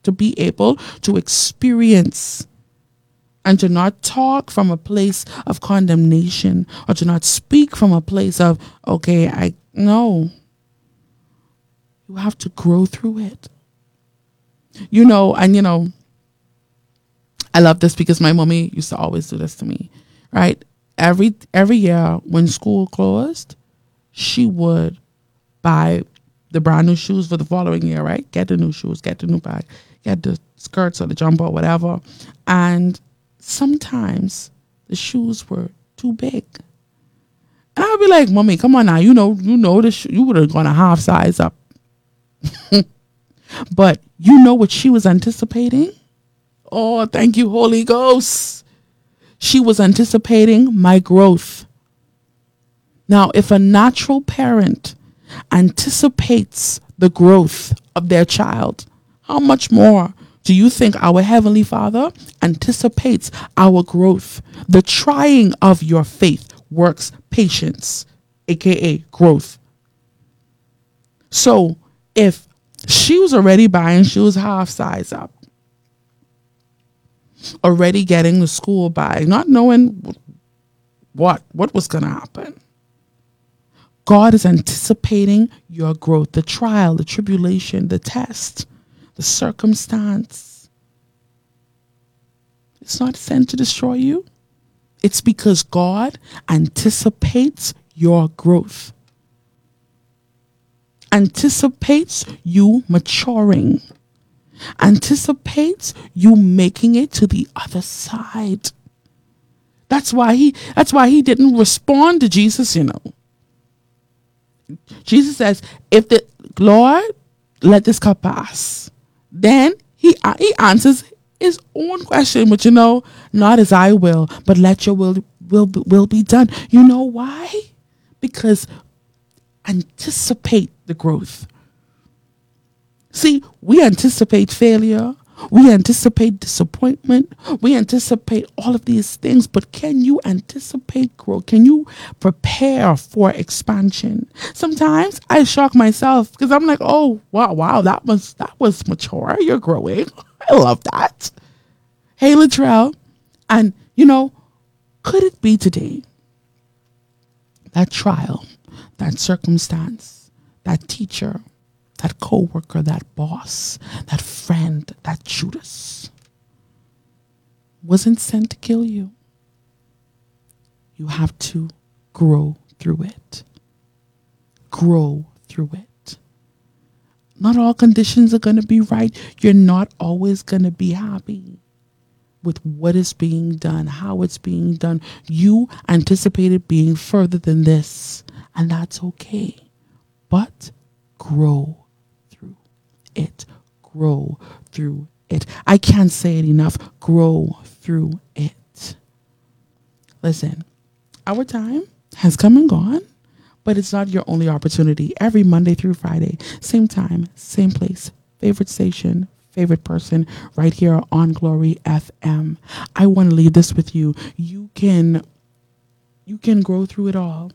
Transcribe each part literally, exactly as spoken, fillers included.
to be able to experience and to not talk from a place of condemnation or to not speak from a place of, okay, I no. You have to grow through it. You know, and you know, I love this because my mommy used to always do this to me, right? Every every year when school closed, she would buy the brand new shoes for the following year, right? Get the new shoes, get the new bag, get the skirts or the jumper or whatever. And sometimes the shoes were too big. And I'd be like, Mommy, come on now. You know, you know, the sh- you would have gone a half size up. But you know what she was anticipating? Oh, thank you, Holy Ghost. She was anticipating my growth. Now, if a natural parent anticipates the growth of their child, how much more do you think our Heavenly Father anticipates our growth? The trying of your faith works patience, aka growth. So if she was already buying shoes half size up, already getting the school bag, not knowing what what was going to happen, God is anticipating your growth, the trial, the tribulation, the test, the circumstance. It's not sent to destroy you. It's because God anticipates your growth, anticipates you maturing, anticipates you making it to the other side. That's why he that's why he didn't respond to Jesus, you know. Jesus says, if the Lord, let this cup pass. Then he he answers his own question, but you know, not as I will, but let your will will will be done. You know why? Because anticipate the growth. See, we anticipate failure. We anticipate disappointment. We anticipate all of these things, but can you anticipate growth? Can you prepare for expansion? Sometimes I shock myself because I'm like, oh, wow, wow, that was, that was mature. You're growing. I love that. Hey, Latrell. And, you know, could it be today that trial, that circumstance, that teacher, that coworker, that boss, that friend, that Judas wasn't sent to kill you? You have to grow through it. Grow through it. Not all conditions are going to be right. You're not always going to be happy with what is being done, how it's being done. You anticipated being further than this, and that's okay. But grow it. Grow through it. I can't say it enough. Grow through it. Listen, our time has come and gone, but it's not your only opportunity. Every Monday through Friday, same time, same place, favorite station, favorite person, right here on Glory F M. I want to leave this with you. You can, you can grow through it all.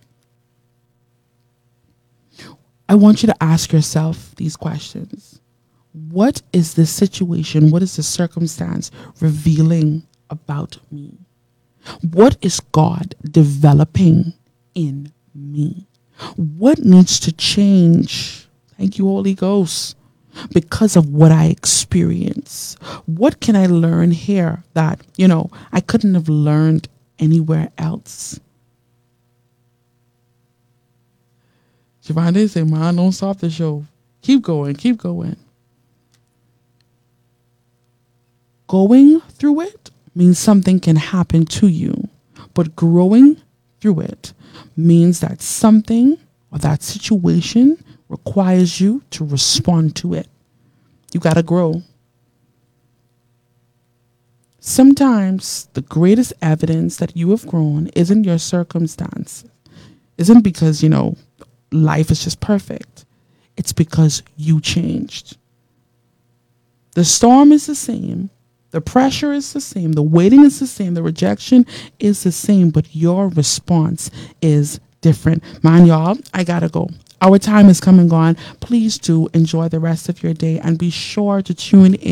I want you to ask yourself these questions. What is the situation? What is the circumstance revealing about me? What is God developing in me? What needs to change? Thank you, Holy Ghost. Because of what I experience. What can I learn here that, you know, I couldn't have learned anywhere else? Javante say, man, don't stop the show. Keep going, keep going. Going through it means something can happen to you, but growing through it means that something or that situation requires you to respond to it. You got to grow. Sometimes the greatest evidence that you have grown isn't your circumstance, isn't because, you know, life is just perfect. It's because you changed. The storm is the same. The pressure is the same. The waiting is the same. The rejection is the same. But your response is different. Man, y'all, I gotta go. Our time is come and gone. Please do enjoy the rest of your day and be sure to tune in.